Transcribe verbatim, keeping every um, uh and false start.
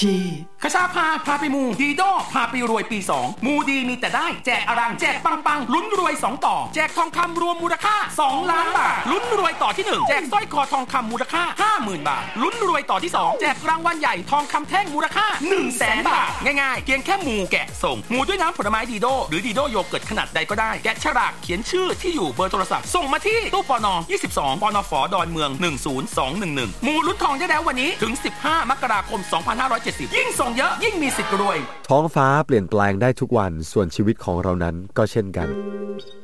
จีคชาพาพาไปมูดีโดพาไปรวยปีสองมูดีมีแต่ได้แจกอรังแจกปังปังลุ้นรวยสองต่อแจกทองคำรวมมูลค่าสองล้านบาทลุ้นรวยต่อที่หนึ่งแจกสร้อยคอทองคำมูลค่า ห้าหมื่น บาทลุ้นรวยต่อที่สองแจกรางวัลใหญ่ทองคำแท่งมูลค่า หนึ่งแสน บาทง่ายๆเพียงแค่มูแกะส่งมูด้วยน้ำผลไม้ดีโดหรือดีโดโยเกิร์ตขนาดใดก็ได้แกะฉลากเขียนชื่อที่อยู่เบอร์โทรศัพท์ส่งมาที่ตู้ปนยี่สิบสองปนฝดอนเมืองหนึ่งศูนย์สองหนึ่งหนึ่งมูลุ้นทองได้แล้ววันนี้ถึงสิบห้ามกราคมสองพันห้าร้อยเจ็ดสิบยิ่งส่งเยอะยิ่งมีสิทธิ์รวยท้องฟ้าเปลี่ยนแปลงได้ทุกวันส่วนชีวิตของเรานั้นก็เช่นกัน